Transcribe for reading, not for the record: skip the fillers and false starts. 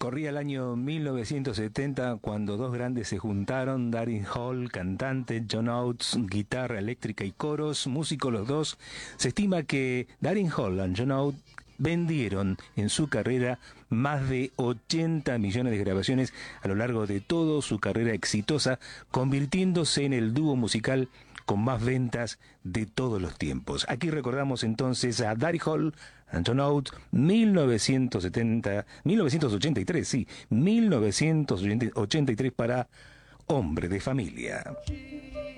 Corría el año 1970 cuando dos grandes se juntaron, Darin Hall, cantante, John Oates, guitarra eléctrica y coros, músicos los dos. Se estima que Darin Hall y John Oates vendieron en su carrera más de 80 millones de grabaciones a lo largo de toda su carrera exitosa, convirtiéndose en el dúo musical con más ventas de todos los tiempos. Aquí recordamos entonces a Darin Hall y John Oates, 1983, sí, 1983 para Hombre de Familia.